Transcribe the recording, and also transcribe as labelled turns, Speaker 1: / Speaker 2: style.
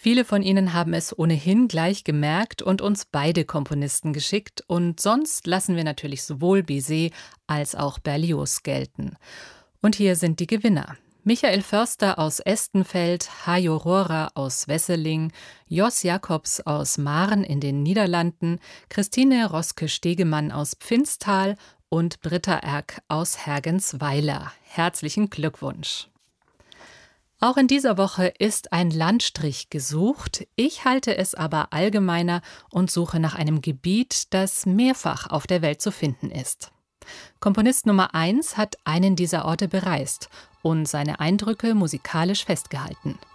Speaker 1: Viele von Ihnen haben es ohnehin gleich gemerkt und uns beide Komponisten geschickt. Und sonst lassen wir natürlich sowohl Bizet als auch Berlioz gelten. Und hier sind die Gewinner. Michael Förster aus Estenfeld, Hajo Rohrer aus Wesseling, Jos Jacobs aus Maren in den Niederlanden, Christine Roske-Stegemann aus Pfinztal und Britta Erck aus Hergensweiler. Herzlichen Glückwunsch! Auch in dieser Woche ist ein Landstrich gesucht. Ich halte es aber allgemeiner und suche nach einem Gebiet, das mehrfach auf der Welt zu finden ist. Komponist Nummer 1 hat einen dieser Orte bereist und seine Eindrücke musikalisch festgehalten.